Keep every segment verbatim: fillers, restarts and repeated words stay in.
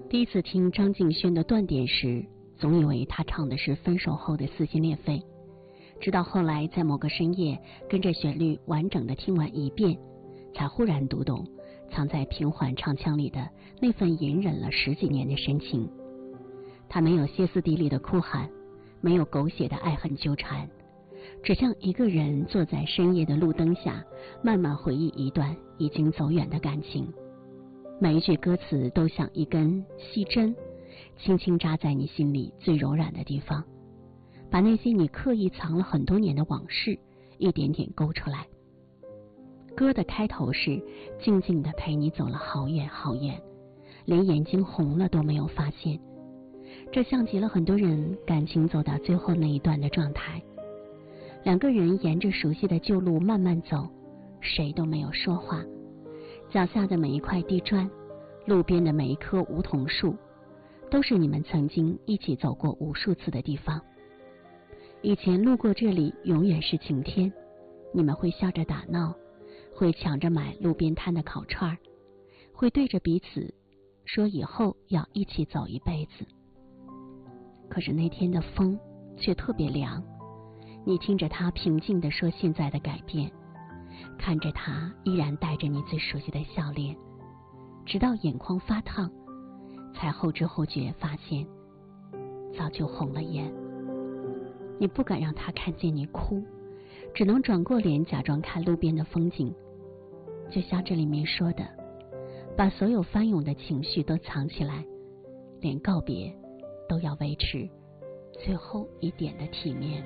第一次听张敬轩的断点时，总以为他唱的是分手后的撕心裂肺，直到后来在某个深夜跟着旋律完整的听完一遍，才忽然读懂藏在平缓唱腔里的那份隐忍了十几年的深情。他没有歇斯底里的哭喊，没有狗血的爱恨纠缠，只像一个人坐在深夜的路灯下，慢慢回忆一段已经走远的感情。每一句歌词都像一根细针，轻轻扎在你心里最柔软的地方，把那些你刻意藏了很多年的往事一点点勾出来。歌的开头是静静地陪你走了好远好远，连眼睛红了都没有发现，这像极了很多人感情走到最后那一段的状态。两个人沿着熟悉的旧路慢慢走，谁都没有说话，脚下的每一块地砖，路边的每一棵梧桐树，都是你们曾经一起走过无数次的地方。以前路过这里永远是晴天，你们会笑着打闹，会抢着买路边摊的烤串，会对着彼此说以后要一起走一辈子。可是那天的风却特别凉，你听着他平静地说现在的改变，看着他依然带着你最熟悉的笑脸，直到眼眶发烫，才后知后觉发现早就红了眼。你不敢让他看见你哭，只能转过脸假装看路边的风景。就像这里面说的，把所有翻涌的情绪都藏起来，连告别都要维持最后一点的体面。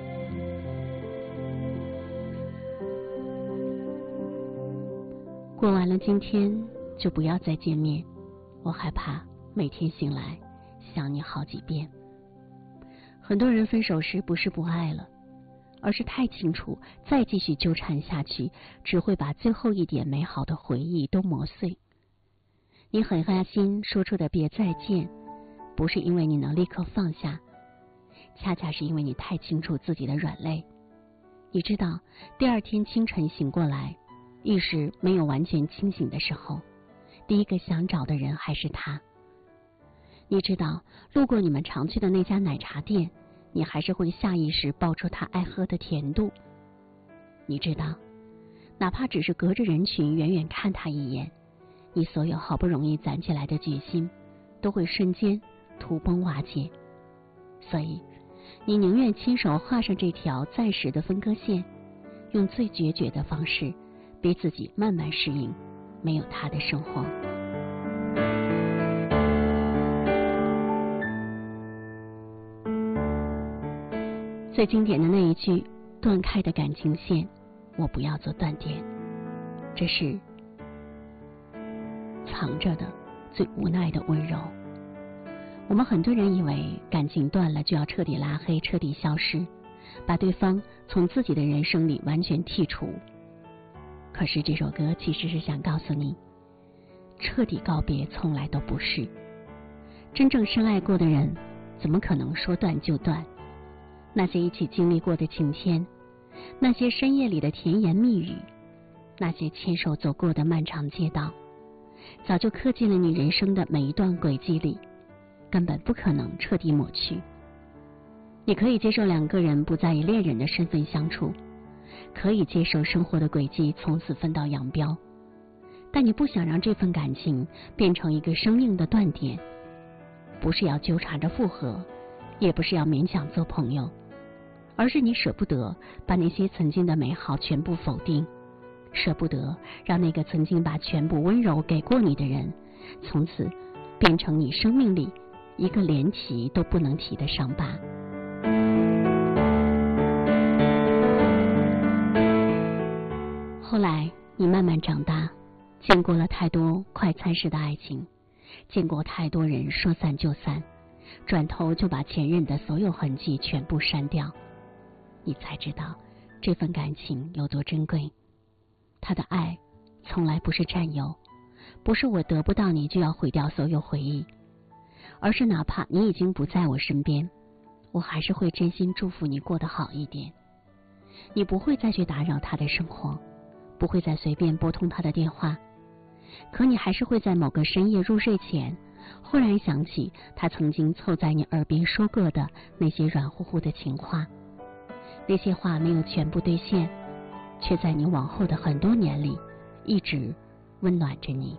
过完了今天就不要再见面，我害怕每天醒来想你好几遍。很多人分手时不是不爱了，而是太清楚再继续纠缠下去只会把最后一点美好的回忆都磨碎。你狠下心说出的别再见，不是因为你能立刻放下，恰恰是因为你太清楚自己的软肋。你知道第二天清晨醒过来，意识没有完全清醒的时候，第一个想找的人还是他。你知道路过你们常去的那家奶茶店，你还是会下意识爆出他爱喝的甜度。你知道哪怕只是隔着人群远远看他一眼，你所有好不容易攒起来的决心都会瞬间土崩瓦解。所以你宁愿亲手画上这条暂时的分割线，用最决绝的方式逼自己慢慢适应没有他的生活。最经典的那一句断开的感情线，我不要做断点，这是藏着的最无奈的温柔。我们很多人以为感情断了就要彻底拉黑，彻底消失，把对方从自己的人生里完全剔除。可是这首歌其实是想告诉你，彻底告别从来都不是。真正深爱过的人怎么可能说断就断？那些一起经历过的晴天，那些深夜里的甜言蜜语，那些牵手走过的漫长街道，早就刻进了你人生的每一段轨迹里，根本不可能彻底抹去。你可以接受两个人不再以恋人的身份相处，可以接受生活的轨迹从此分道扬镳，但你不想让这份感情变成一个生命的断点。不是要纠缠着复合，也不是要勉强做朋友，而是你舍不得把那些曾经的美好全部否定，舍不得让那个曾经把全部温柔给过你的人，从此变成你生命里一个连提都不能提的伤疤。后来你慢慢长大，见过了太多快餐式的爱情，见过太多人说散就散，转头就把前任的所有痕迹全部删掉，你才知道这份感情有多珍贵。他的爱从来不是占有，不是我得不到你就要毁掉所有回忆，而是哪怕你已经不在我身边，我还是会真心祝福你过得好一点。你不会再去打扰他的生活，不会再随便拨通他的电话，可你还是会在某个深夜入睡前忽然想起他曾经凑在你耳边说过的那些软乎乎的情话，那些话没有全部兑现，却在你往后的很多年里一直温暖着你。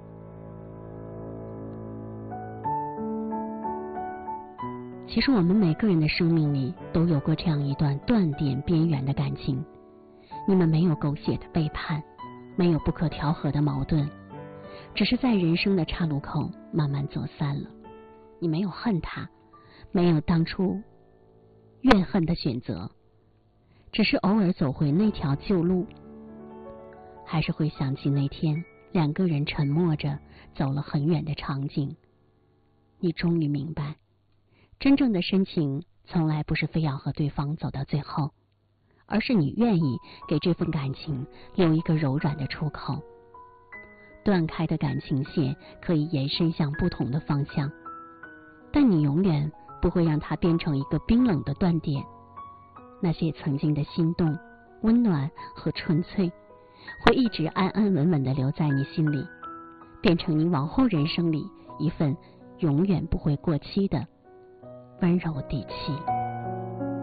其实我们每个人的生命里都有过这样一段断点边缘的感情，你们没有狗血的背叛，没有不可调和的矛盾，只是在人生的岔路口慢慢走散了。你没有恨他，没有当初怨恨的选择，只是偶尔走回那条旧路，还是会想起那天两个人沉默着走了很远的场景。你终于明白，真正的深情从来不是非要和对方走到最后，而是你愿意给这份感情留一个柔软的出口。断开的感情线可以延伸向不同的方向，但你永远不会让它变成一个冰冷的断点。那些曾经的心动、温暖和纯粹，会一直安安稳稳地留在你心里，变成你往后人生里一份永远不会过期的温柔底气。